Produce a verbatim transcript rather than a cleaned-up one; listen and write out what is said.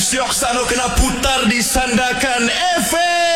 Siok Sano kena putar di Sandakan F M.